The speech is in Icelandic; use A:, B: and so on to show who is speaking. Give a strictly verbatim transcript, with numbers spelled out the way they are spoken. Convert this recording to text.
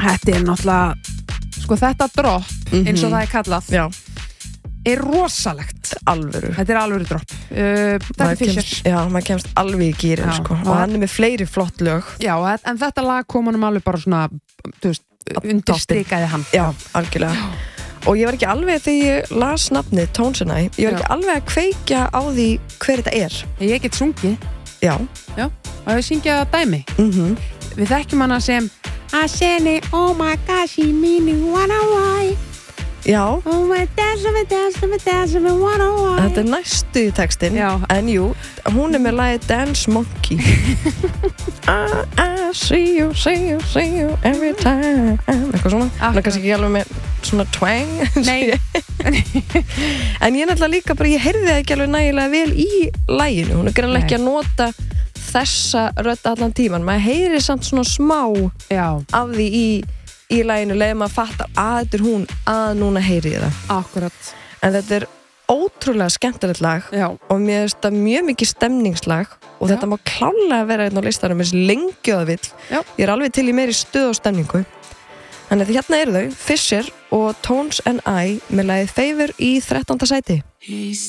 A: Þetta er náttúrulega, sko þetta dropp,
B: mm-hmm.
A: eins og það er kallað,
B: Já.
A: er rosalegt.
B: Alvöru.
A: Þetta er alvöru dropp. Uh, þetta er Fisher.
B: Kemst, já, maður kemst alveg í gýrin, sko. Og hann er með fleiri flott lög.
A: Já, en þetta lag kom hann um alveg bara svona, þú veist, undirstrikaði hann.
B: Já, algjörlega. Já. Og ég var ekki alveg, þegar ég las nafnið Tones and I, ég var ekki Já. alveg að kveikja á því hver þetta er.
A: Ég get sungið.
B: Já.
A: Já, og ég syngja dæmi.
B: Mhm.
A: Við þekkjum hana sem I said it, oh my gosh, she meaning what I want.
B: Já.
A: Oh my dance, my dance, my dance, my what I want.
B: Þetta er næstu í textin.
A: Já.
B: En jú, hún er með lagið Dance Monkey. I, I see you, see you, see you every time. Eitthvað svona. Það er kannski ekki alveg með svona twang.
A: Nei.
B: En ég náttúrulega líka bara, ég heyrði það ekki alveg nægilega vel í laginu. Hún er greinlega ekki að nota þessa rödd allan tíman. Maður heyrir samt svona smá
A: Já.
B: af því í í laginu leiðum að fatta að þetta er hún að núna heyri ég það.
A: Akkurat.
B: En þetta er ótrúlega skemmtilegt lag.
A: Já.
B: Og mér finnst það mjög mikið stemningslag og
A: Já.
B: þetta má klárlega vera einn á listanum eins lengi og það vill.
A: Já.
B: Ég er alveg til í meiri stuð og stemningu. Þannig að hérna eru þau, Fisher og Tones and I með lagið Favor í þrettánda sæti.